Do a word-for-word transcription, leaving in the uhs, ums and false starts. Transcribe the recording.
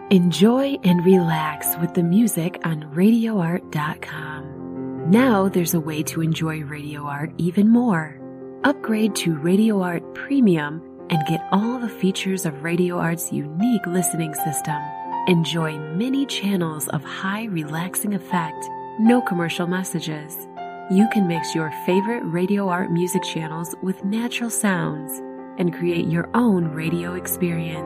Enjoy and relax with the music on radio art dot com. Now there's a way to enjoy Radio Art even more. Upgrade to Radio Art Premium and get all the features of Radio Art's unique listening system. Enjoy many channels of high relaxing effect, no commercial messages. You can mix your favorite Radio Art music channels with natural sounds and create your own radio experience.